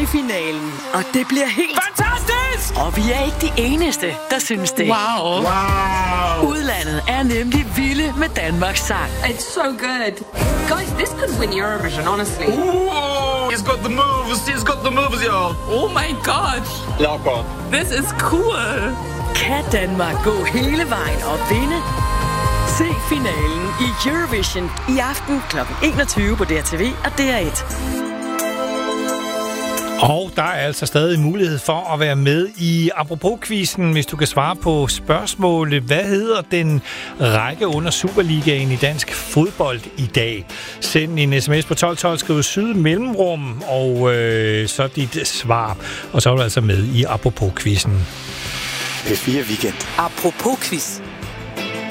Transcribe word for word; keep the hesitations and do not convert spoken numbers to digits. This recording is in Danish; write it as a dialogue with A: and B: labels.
A: finalen, og det bliver helt
B: fantastisk!
A: Og vi er ikke de eneste, der synes det.
B: Wow. Wow.
A: Udlandet er nemlig vilde med Danmarks sang.
C: It's so good. Guys, this could win Eurovision, honestly.
B: Ooh, he's got the moves. He's got the moves, y'all. Oh my god. Locker. This is cool.
A: Kan Danmark gå hele vejen og vinde? Se finalen i Eurovision i aften klokken enogtyve på D R T V og D R et.
D: Og der er altså stadig mulighed for at være med i Apropos-quizzen, hvis du kan svare på spørgsmålet. Hvad hedder den række under Superligaen i dansk fodbold i dag? Send en sms på tolv tolv, skriv syd mellemrum, og øh, så dit svar. Og så er du altså med i Apropos-quizzen.
E: P fire Weekend.
A: Apropos-quiz.